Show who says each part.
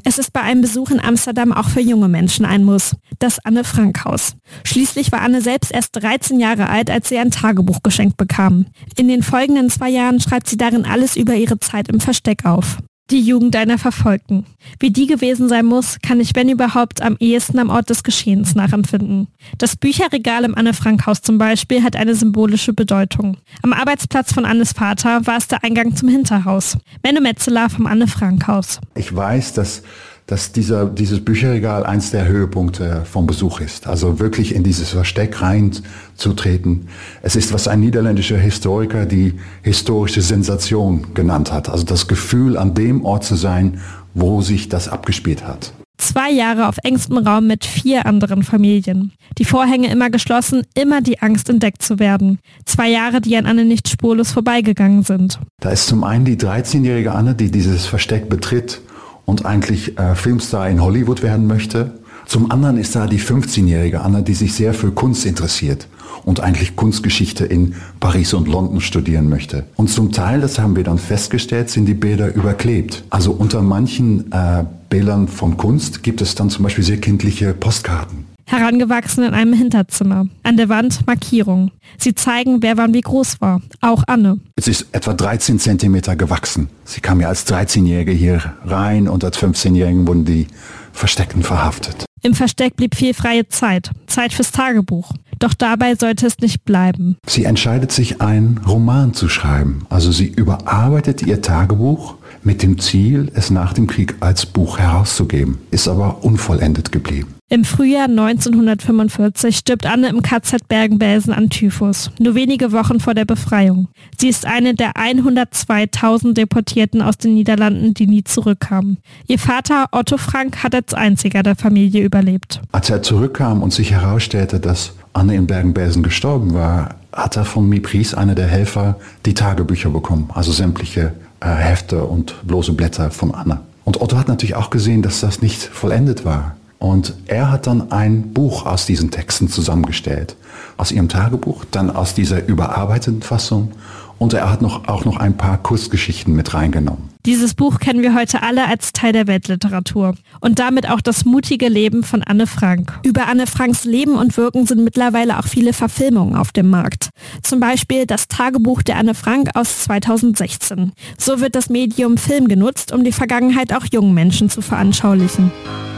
Speaker 1: Es ist bei einem Besuch in Amsterdam auch für junge Menschen ein Muss. Das Anne-Frank-Haus. Schließlich war Anne selbst erst 13 Jahre alt, als sie ein Tagebuch geschenkt bekam. In den folgenden 2 Jahren schreibt sie darin alles über ihre Zeit im Versteck auf. Die Jugend einer Verfolgten. Wie die gewesen sein muss, kann ich, wenn überhaupt, am ehesten am Ort des Geschehens nachempfinden. Das Bücherregal im Anne-Frank-Haus zum Beispiel hat eine symbolische Bedeutung. Am Arbeitsplatz von Annes Vater war es der Eingang zum Hinterhaus. Menno Metzeler vom Anne-Frank-Haus.
Speaker 2: Ich weiß, dass dieses Bücherregal eins der Höhepunkte vom Besuch ist. Also wirklich in dieses Versteck reinzutreten. Es ist, was ein niederländischer Historiker die historische Sensation genannt hat. Also das Gefühl, an dem Ort zu sein, wo sich das abgespielt hat.
Speaker 1: 2 Jahre auf engstem Raum mit 4 anderen Familien. Die Vorhänge immer geschlossen, immer die Angst, entdeckt zu werden. 2 Jahre, die an Anne nicht spurlos vorbeigegangen sind.
Speaker 2: Da ist zum einen die 13-jährige Anne, die dieses Versteck betritt und eigentlich Filmstar in Hollywood werden möchte. Zum anderen ist da die 15-jährige Anne, die sich sehr für Kunst interessiert und eigentlich Kunstgeschichte in Paris und London studieren möchte. Und zum Teil, das haben wir dann festgestellt, sind die Bilder überklebt. Also unter manchen Bildern von Kunst gibt es dann zum Beispiel sehr kindliche Postkarten.
Speaker 1: Herangewachsen in einem Hinterzimmer. An der Wand Markierungen. Sie zeigen, wer wann wie groß war. Auch Anne.
Speaker 2: Es ist etwa 13 Zentimeter gewachsen. Sie kam ja als 13-Jährige hier rein und als 15-Jährigen wurden die Versteckten verhaftet.
Speaker 1: Im Versteck blieb viel freie Zeit. Zeit fürs Tagebuch. Doch dabei sollte es nicht bleiben.
Speaker 2: Sie entscheidet sich, einen Roman zu schreiben. Also sie überarbeitet ihr Tagebuch mit dem Ziel, es nach dem Krieg als Buch herauszugeben. Ist aber unvollendet geblieben.
Speaker 1: Im Frühjahr 1945 stirbt Anne im KZ Bergen-Belsen an Typhus, nur wenige Wochen vor der Befreiung. Sie ist eine der 102.000 Deportierten aus den Niederlanden, die nie zurückkamen. Ihr Vater Otto Frank hat als einziger der Familie überlebt.
Speaker 2: Als er zurückkam und sich herausstellte, dass Anne in Bergen-Belsen gestorben war, hat er von Mipries, einer der Helfer, die Tagebücher bekommen, also sämtliche Hefte und bloße Blätter von Anne. Und Otto hat natürlich auch gesehen, dass das nicht vollendet war. Und er hat dann ein Buch aus diesen Texten zusammengestellt. Aus ihrem Tagebuch, dann aus dieser überarbeiteten Fassung. Und er hat auch noch ein paar Kurzgeschichten mit reingenommen.
Speaker 1: Dieses Buch kennen wir heute alle als Teil der Weltliteratur. Und damit auch das mutige Leben von Anne Frank. Über Anne Franks Leben und Wirken sind mittlerweile auch viele Verfilmungen auf dem Markt. Zum Beispiel das Tagebuch der Anne Frank aus 2016. So wird das Medium Film genutzt, um die Vergangenheit auch jungen Menschen zu veranschaulichen.